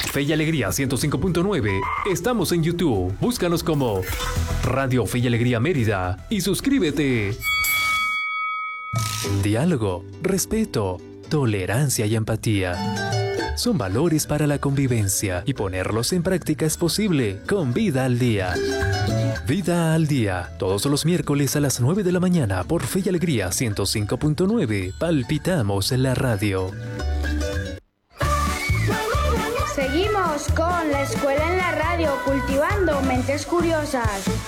Fe y Alegría 105.9. Estamos en YouTube. Búscanos como Radio Fe y Alegría Mérida y suscríbete. Diálogo, respeto, tolerancia y empatía son valores para la convivencia y ponerlos en práctica es posible con Vida al Día. Vida al Día, todos los miércoles a las 9 de la mañana por Fe y Alegría 105.9. Palpitamos en la radio. Seguimos con la escuela en la radio, cultivando mentes curiosas.